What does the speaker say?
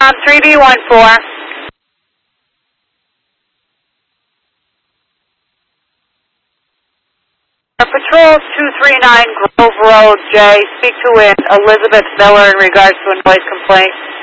3B14. Patrol 239 Grove Road, J. Speak to Elizabeth Miller in regards to a noise complaint.